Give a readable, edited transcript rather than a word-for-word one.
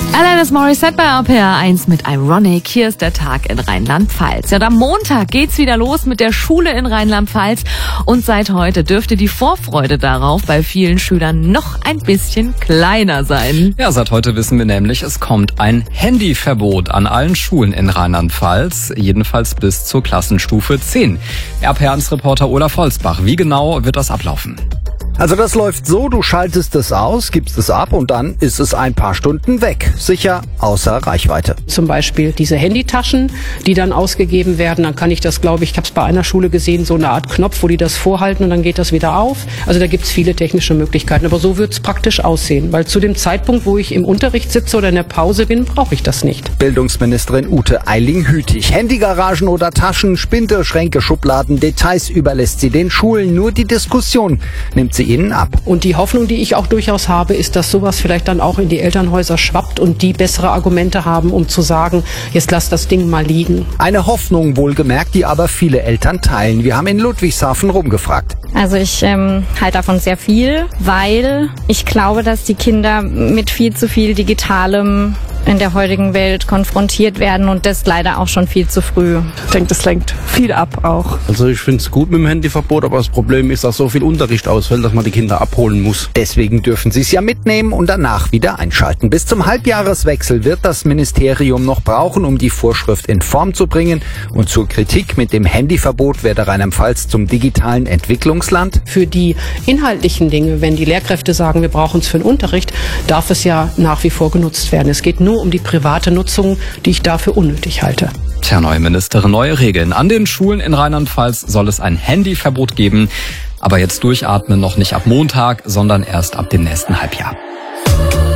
Alanis Morissette bei RPR1 mit Ironic. Hier ist der Tag in Rheinland-Pfalz. Ja, und am Montag geht's wieder los mit der Schule in Rheinland-Pfalz. Und seit heute dürfte die Vorfreude darauf bei vielen Schülern noch ein bisschen kleiner sein. Ja, seit heute wissen wir nämlich, es kommt ein Handyverbot an allen Schulen in Rheinland-Pfalz, jedenfalls bis zur Klassenstufe 10. RPR1-Reporter Olaf Holzbach, wie genau wird das ablaufen? Also das läuft so, du schaltest es aus, gibst es ab und dann ist es ein paar Stunden weg. Sicher außer Reichweite. Zum Beispiel diese Handytaschen, die dann ausgegeben werden. Dann kann ich das, glaube ich, habe es bei einer Schule gesehen, so eine Art Knopf, wo die das vorhalten und dann geht das wieder auf. Also da gibt es viele technische Möglichkeiten. Aber so wird es praktisch aussehen. Weil zu dem Zeitpunkt, wo ich im Unterricht sitze oder in der Pause bin, brauche ich das nicht. Bildungsministerin Ute Eiling-Hütig. Handygaragen oder Taschen, Spinde, Schränke, Schubladen, Details überlässt sie den Schulen. Nur die Diskussion nimmt sie ihnen ab. Und die Hoffnung, die ich auch durchaus habe, ist, dass sowas vielleicht dann auch in die Elternhäuser schwappt und die bessere Argumente haben, um zu sagen, jetzt lass das Ding mal liegen. Eine Hoffnung wohlgemerkt, die aber viele Eltern teilen. Wir haben in Ludwigshafen rumgefragt. Also ich halte davon sehr viel, weil ich glaube, dass die Kinder mit viel zu viel Digitalem in der heutigen Welt konfrontiert werden und das leider auch schon viel zu früh. Ich denke, das lenkt viel ab auch. Also ich finde es gut mit dem Handyverbot, aber das Problem ist, dass so viel Unterricht ausfällt, dass man die Kinder abholen muss. Deswegen dürfen sie es ja mitnehmen und danach wieder einschalten. Bis zum Halbjahreswechsel wird das Ministerium noch brauchen, um die Vorschrift in Form zu bringen. Und zur Kritik mit dem Handyverbot werde Rheinland-Pfalz zum digitalen Entwicklungsland. Für die inhaltlichen Dinge, wenn die Lehrkräfte sagen, wir brauchen es für den Unterricht, darf es ja nach wie vor genutzt werden. Es geht nur um die private Nutzung, die ich dafür unnötig halte. Tja, neue Ministerin, neue Regeln. An den Schulen in Rheinland-Pfalz soll es ein Handyverbot geben. Aber jetzt durchatmen noch nicht ab Montag, sondern erst ab dem nächsten Halbjahr.